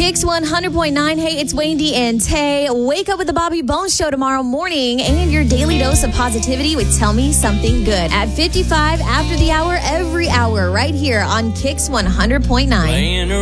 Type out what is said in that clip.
Kicks 100.9. Hey, it's Wendy and Tay. Wake up with the Bobby Bones Show tomorrow morning and your daily dose of positivity with Tell Me Something Good at 55 after the hour every hour right here on Kicks 100.9.